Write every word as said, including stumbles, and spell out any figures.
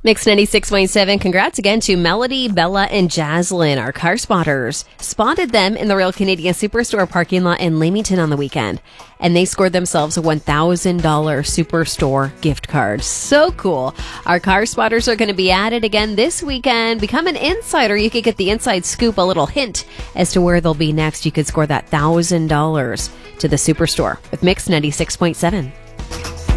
Mix ninety-six point seven, congrats again to Melody, Bella, and Jaslyn, our car spotters. Spotted them in the Royal Canadian Superstore parking lot in Leamington on the weekend. And they scored themselves a one thousand dollars Superstore gift card. So cool. Our car spotters are going to be at it again this weekend. Become an insider. You could get the inside scoop, a little hint as to where they'll be next. You could score that one thousand dollars to the Superstore with Mix ninety-six point seven.